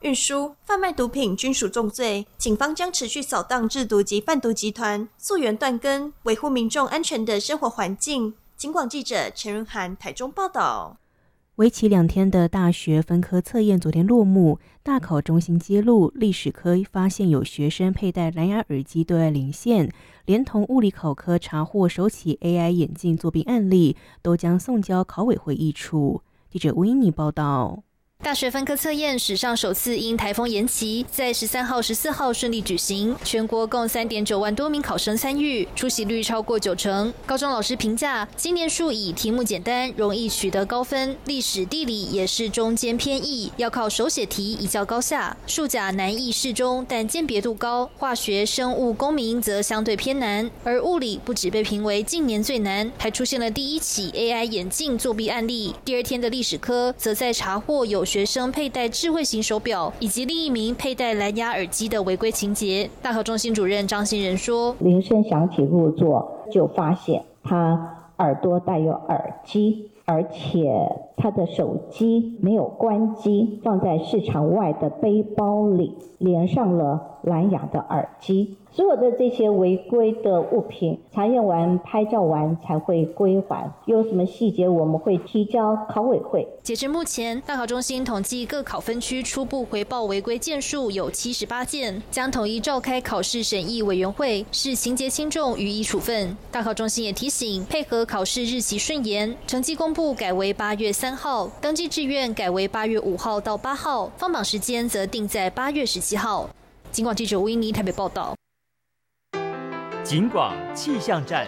运输、贩卖毒品均属重罪，警方将持续扫荡制毒及贩毒集团，溯源断根，维护民众安全的生活环境。警广记者陈润涵台中报道。 为期2天的大学分科测验昨天落幕，大考中心揭露，历史科发现有学生佩戴蓝牙耳机对外连线，连同物理考科查获首起 AI 眼镜作弊案例，都将送交考委会议处。记者吴英妮报道。 大学分科测验史上首次因台风延期，在13号、14号顺利举行，全国共3.9万多名考生参与，出席率超过90%。高中老师评价，今年数以题目简单，容易取得高分，历史、地理也是中间偏易，要靠手写题一较高下。数甲难易适中，但鉴别度高，化学、生物、公民则相对偏难。而物理不只被评为近年最难，还出现了第一起 AI 眼镜作弊案例。第2天的历史科，则在查获有学生佩戴智慧型手表，以及另一名佩戴蓝牙耳机的违规情节。大考中心主任张新仁说， 铃声响起入座，就发现他耳朵带有耳机，而且他的手机没有关机，放在市场外的背包里，连上了蓝牙的耳机。所有的这些违规的物品查验完、拍照完才会归还，有什么细节我们会提交考委会。 截至目前，大考中心统计各考分区初步回报违规件数有78件，将统一召开考试审议委员会，视情节轻重予以处分。大考中心也提醒，配合考试日期顺延，成绩公布改为8月3号，登记志愿改为8月5号到8号，放榜时间则定在8月17号。警广记者吴英妮台北报道。 警广气象站。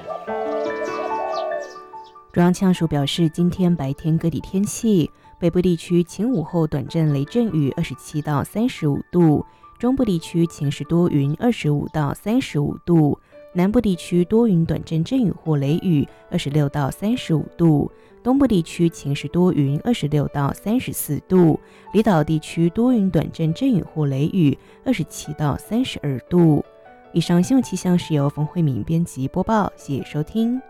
中央气象署表示，今天白天各地天气，北部地区晴午后短暂雷阵雨27到35度，中部地区晴时多云25到35度，南部地区多云短暂阵雨或雷雨26到35度，东部地区晴时多云26到34度，离岛地区多云短暂阵雨或雷雨27到32度。以上新闻气象是由冯慧敏编辑播报，谢谢收听。